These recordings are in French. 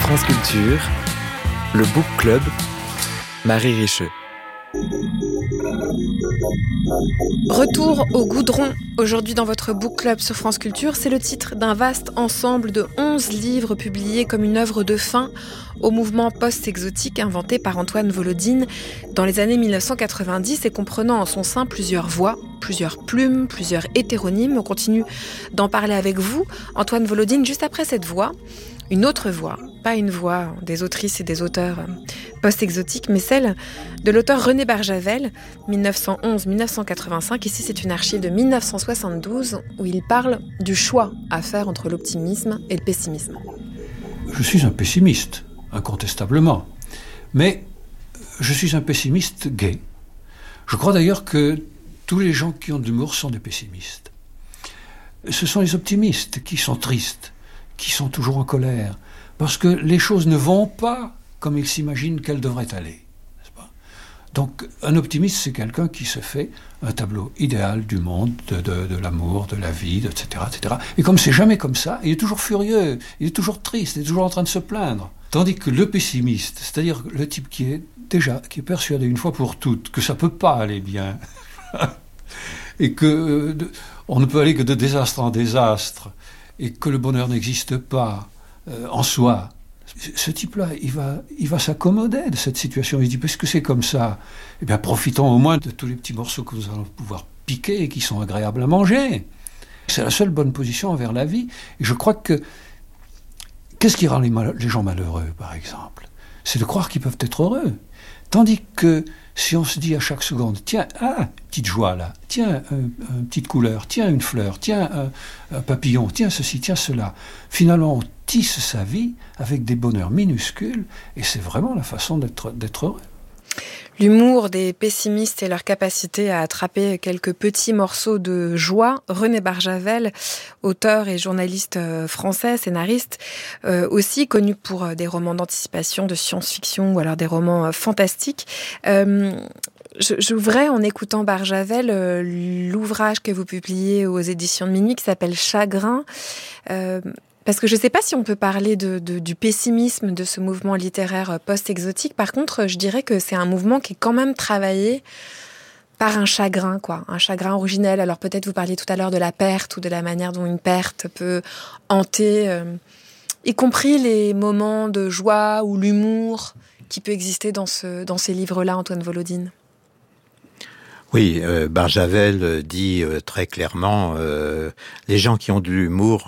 France Culture, le Book Club, Marie Richeux. Retour au goudron. Aujourd'hui dans votre Book Club sur France Culture, c'est le titre d'un vaste ensemble de 11 livres publiés comme une œuvre de fin au mouvement post-exotique inventé par Antoine Volodine dans les années 1990 et comprenant en son sein plusieurs voix, plusieurs plumes, plusieurs hétéronymes. On continue d'en parler avec vous, Antoine Volodine, juste après cette voix. Une autre voix, pas une voix des autrices et des auteurs post-exotiques, mais celle de l'auteur René Barjavel, 1911-1985. Ici, c'est une archive de 1972 où il parle du choix à faire entre l'optimisme et le pessimisme. Je suis un pessimiste, incontestablement. Mais je suis un pessimiste gai. Je crois d'ailleurs que tous les gens qui ont de l'humour sont des pessimistes. Ce sont les optimistes qui sont tristes, qui sont toujours en colère, parce que les choses ne vont pas comme ils s'imaginent qu'elles devraient aller. N'est-ce pas ? Donc, un optimiste, c'est quelqu'un qui se fait un tableau idéal du monde, de l'amour, de la vie, etc., etc. Et comme c'est jamais comme ça, il est toujours furieux, il est toujours triste, il est toujours en train de se plaindre. Tandis que le pessimiste, c'est-à-dire le type qui est persuadé une fois pour toutes que ça peut pas aller bien, et que on ne peut aller que de désastre en désastre, et que le bonheur n'existe pas en soi, ce type-là, il va s'accommoder de cette situation. Il dit, puisque c'est comme ça, eh bien, profitons au moins de tous les petits morceaux que nous allons pouvoir piquer et qui sont agréables à manger. C'est la seule bonne position envers la vie. Et je crois que... Qu'est-ce qui rend les gens malheureux, par exemple ? C'est de croire qu'ils peuvent être heureux. Tandis que si on se dit à chaque seconde, tiens, petite joie là, tiens, une petite couleur, tiens, une fleur, tiens, un papillon, tiens, ceci, tiens, cela. Finalement, on tisse sa vie avec des bonheurs minuscules et c'est vraiment la façon d'être heureux. L'humour des pessimistes et leur capacité à attraper quelques petits morceaux de joie. René Barjavel, auteur et journaliste français, scénariste, aussi connu pour des romans d'anticipation, de science-fiction ou alors des romans fantastiques. J'ouvrais en écoutant Barjavel l'ouvrage que vous publiez aux éditions de Minuit qui s'appelle Chagrin. Parce que je ne sais pas si on peut parler du pessimisme de ce mouvement littéraire post-exotique. Par contre, je dirais que c'est un mouvement qui est quand même travaillé par un chagrin, quoi. Un chagrin originel. Alors peut-être vous parliez tout à l'heure de la perte ou de la manière dont une perte peut hanter, y compris les moments de joie ou l'humour qui peut exister dans ces livres-là, Antoine Volodine. Oui, Barjavel dit très clairement, les gens qui ont de l'humour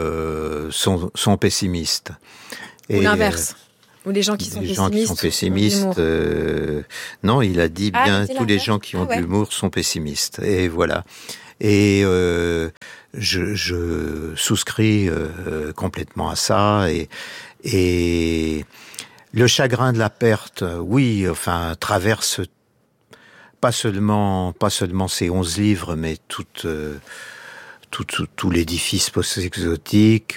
sont pessimistes. Ou l'inverse. Ou les gens qui sont pessimistes. Non, il a dit bien tous les gens qui ont de l'humour sont pessimistes. Et voilà. Et je souscris complètement à ça. Et le chagrin de la perte, oui, enfin, traverse pas seulement ces 11 livres, mais tout l'édifice post-exotique,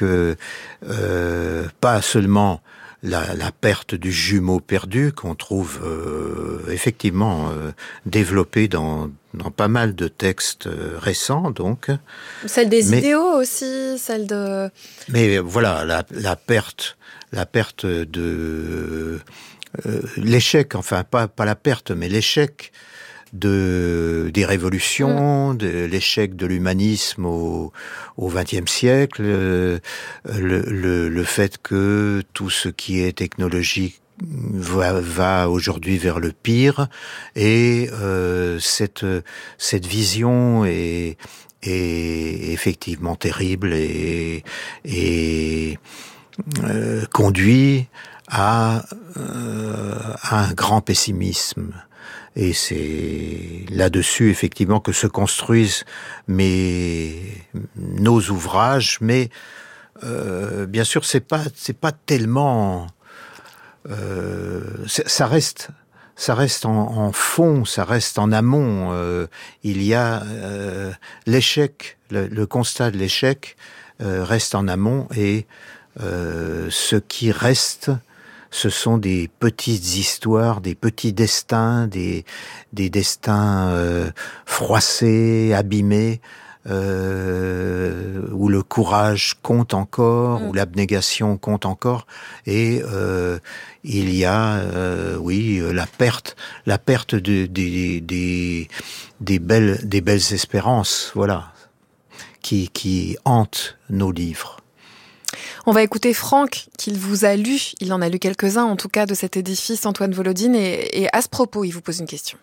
pas seulement la perte du jumeau perdu qu'on trouve effectivement développé dans pas mal de textes récents, donc. Celle des idéaux aussi, celle de... Mais voilà, la perte de... l'échec, enfin pas la perte, mais l'échec des révolutions, de l'échec de l'humanisme au XXe siècle, le fait que tout ce qui est technologique va aujourd'hui vers le pire, et cette vision est effectivement terrible et conduit à un grand pessimisme. Et c'est là-dessus, effectivement, que se construisent nos ouvrages, mais bien sûr, c'est pas tellement... ça reste en fond, ça reste en amont. Il y a l'échec, le constat de l'échec reste en amont, et ce qui reste... Ce sont des petites histoires, des petits destins, des destins froissés, abîmés, où le courage compte encore, où l'abnégation compte encore, et il y a, la perte des belles espérances, voilà, qui hantent nos livres. On va écouter Franck, qu'il vous a lu. Il en a lu quelques-uns, en tout cas, de cet édifice, Antoine Volodine. Et à ce propos, il vous pose une question.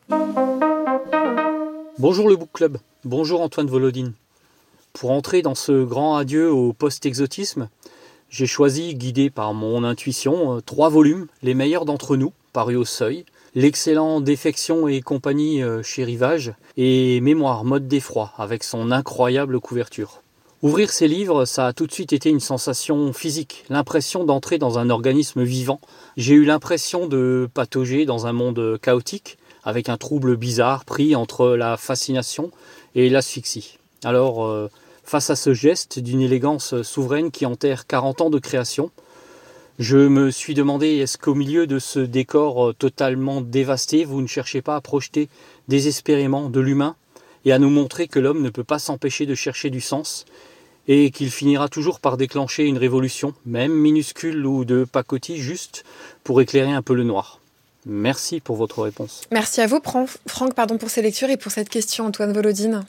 Bonjour le Book Club. Bonjour Antoine Volodine. Pour entrer dans ce grand adieu au post-exotisme, j'ai choisi, guidé par mon intuition, 3 volumes, les meilleurs d'entre nous, parus au Seuil. L'excellent Défection et compagnie chez Rivage et Mémoire mode d'effroi, avec son incroyable couverture. Ouvrir ces livres, ça a tout de suite été une sensation physique, l'impression d'entrer dans un organisme vivant. J'ai eu l'impression de patauger dans un monde chaotique, avec un trouble bizarre pris entre la fascination et l'asphyxie. Alors, face à ce geste d'une élégance souveraine qui enterre 40 ans de création, je me suis demandé, est-ce qu'au milieu de ce décor totalement dévasté, vous ne cherchez pas à projeter désespérément de l'humain et à nous montrer que l'homme ne peut pas s'empêcher de chercher du sens et qu'il finira toujours par déclencher une révolution, même minuscule ou de pacotille, juste pour éclairer un peu le noir. Merci pour votre réponse. Merci à vous, Franck, pour ces lectures et pour cette question, Antoine Volodine.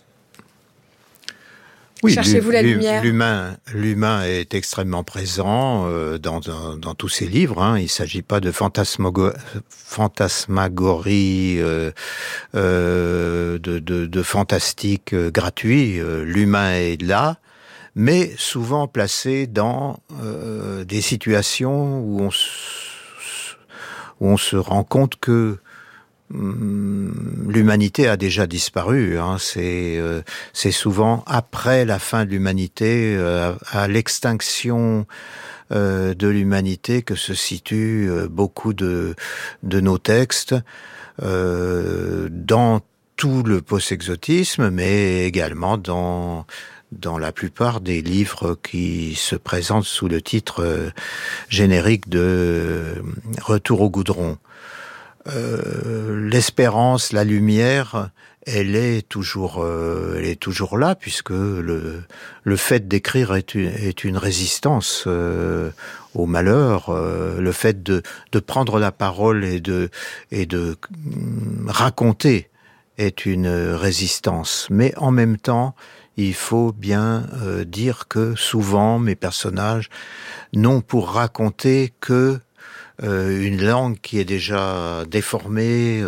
Oui, cherchez-vous la lumière? L'humain est extrêmement présent dans tous ces livres. Hein. Il ne s'agit pas de fantasmagorie, de fantastique gratuit. L'humain est là, mais souvent placé dans des situations où on se rend compte que l'humanité a déjà disparu. Hein. C'est souvent après la fin de l'humanité, à l'extinction de l'humanité, que se situent beaucoup de nos textes, dans tout le post-exotisme, mais également dans la plupart des livres qui se présentent sous le titre générique de Retour au goudron. L'espérance, la lumière, elle est toujours là, puisque le fait d'écrire est une résistance au malheur. Le fait de prendre la parole et de raconter est une résistance. Mais en même temps, il faut bien dire que souvent mes personnages n'ont pour raconter que une langue qui est déjà déformée,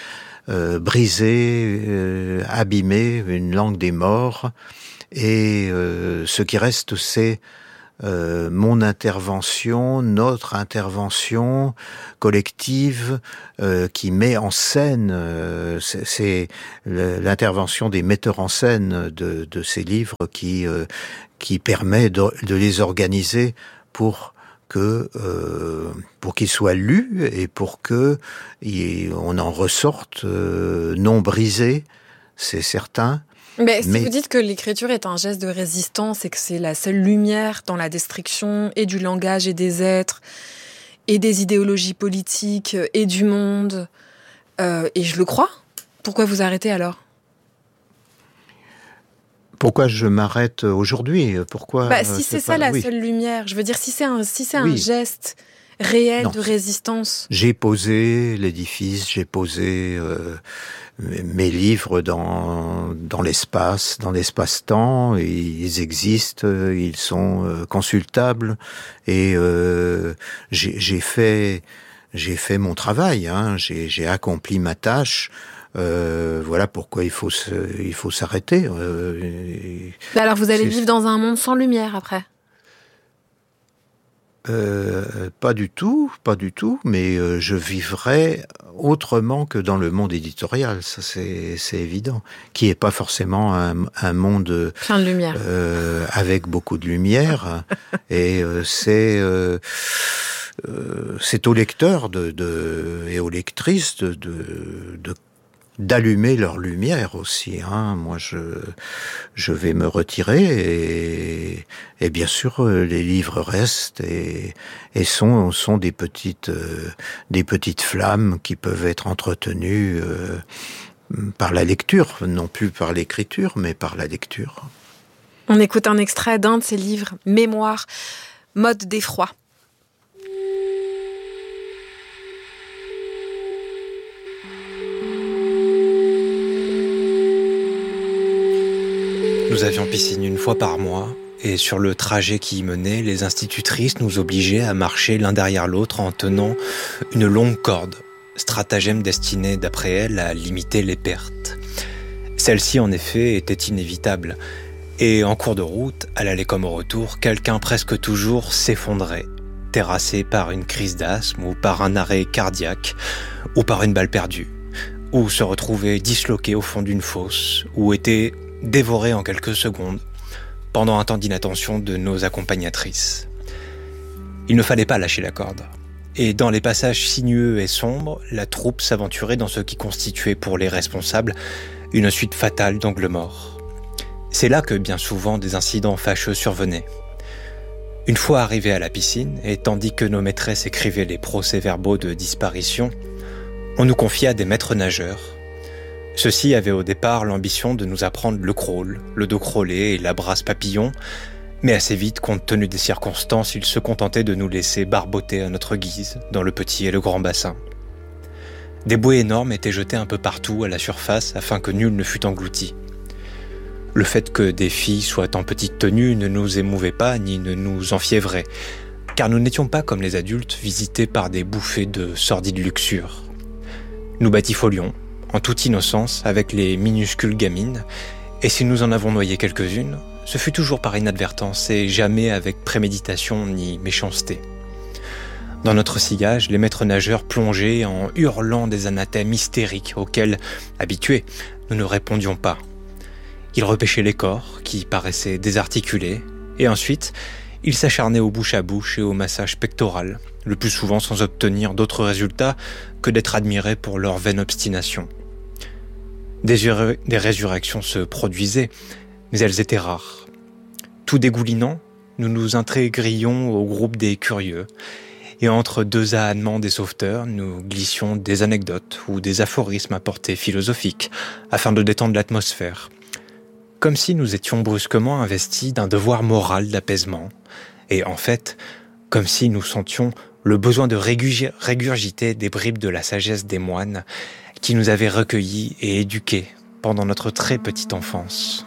brisée, abîmée, une langue des morts. Et ce qui reste, c'est mon intervention, notre intervention collective qui met en scène, c'est l'intervention des metteurs en scène de ces livres qui permet de les organiser pour qu'ils soient lus et pour que on en ressorte non brisé, c'est certain. Mais si vous dites que l'écriture est un geste de résistance et que c'est la seule lumière dans la destruction et du langage et des êtres et des idéologies politiques et du monde, et je le crois, pourquoi vous arrêtez alors ? Pourquoi je m'arrête aujourd'hui ? Pourquoi si c'est ça la seule lumière, je veux dire, si c'est un geste réel de résistance. J'ai posé l'édifice, j'ai posé mes livres dans l'espace, dans l'espace-temps. Ils existent, ils sont consultables, et j'ai fait mon travail. Hein, j'ai accompli ma tâche. Voilà pourquoi il faut s'arrêter. Alors vous allez vivre dans un monde sans lumière après ? Pas du tout, mais je vivrai autrement que dans le monde éditorial, ça c'est évident, qui est pas forcément un monde plein de lumière, avec beaucoup de lumière, et c'est aux lecteurs et aux lectrices d'allumer leur lumière aussi. Hein. Moi, je vais me retirer, et bien sûr, les livres restent et sont des petites flammes qui peuvent être entretenues par la lecture, non plus par l'écriture, mais par la lecture. On écoute un extrait d'un de ses livres, Mémoire, mode d'effroi. Nous avions piscine une fois par mois, et sur le trajet qui y menait, les institutrices nous obligeaient à marcher l'un derrière l'autre en tenant une longue corde, stratagème destiné, d'après elles, à limiter les pertes. Celle-ci, en effet, était inévitable, et en cours de route, à l'aller comme au retour, quelqu'un presque toujours s'effondrait, terrassé par une crise d'asthme, ou par un arrêt cardiaque, ou par une balle perdue, ou se retrouvait disloqué au fond d'une fosse, ou était dévoré en quelques secondes, pendant un temps d'inattention de nos accompagnatrices. Il ne fallait pas lâcher la corde. Et dans les passages sinueux et sombres, la troupe s'aventurait dans ce qui constituait pour les responsables une suite fatale d'angles morts. C'est là que bien souvent des incidents fâcheux survenaient. Une fois arrivés à la piscine, et tandis que nos maîtresses écrivaient les procès-verbaux de disparition, on nous confia des maîtres nageurs. Ceux-ci avaient au départ l'ambition de nous apprendre le crawl, le dos crawlé et la brasse papillon, mais assez vite, compte tenu des circonstances, ils se contentaient de nous laisser barboter à notre guise, dans le petit et le grand bassin. Des bouées énormes étaient jetées un peu partout à la surface afin que nul ne fût englouti. Le fait que des filles soient en petite tenue ne nous émouvait pas ni ne nous enfiévrait, car nous n'étions pas comme les adultes visités par des bouffées de sordide luxure. Nous batifolions, en toute innocence, avec les minuscules gamines, et si nous en avons noyé quelques-unes, ce fut toujours par inadvertance et jamais avec préméditation ni méchanceté. Dans notre sillage, les maîtres nageurs plongeaient en hurlant des anathèmes hystériques auxquels, habitués, nous ne répondions pas. Ils repêchaient les corps, qui paraissaient désarticulés, et ensuite, ils s'acharnaient au bouche à bouche et au massage pectoral, le plus souvent sans obtenir d'autres résultats que d'être admirés pour leur vaine obstination. Des résurrections se produisaient, mais elles étaient rares. Tout dégoulinant, nous nous intégrions au groupe des curieux, et entre deux ahannements des sauveteurs, nous glissions des anecdotes ou des aphorismes à portée philosophique, afin de détendre l'atmosphère, comme si nous étions brusquement investis d'un devoir moral d'apaisement, et en fait, comme si nous sentions le besoin de régurgiter des bribes de la sagesse des moines qui nous avaient recueillis et éduqués pendant notre très petite enfance.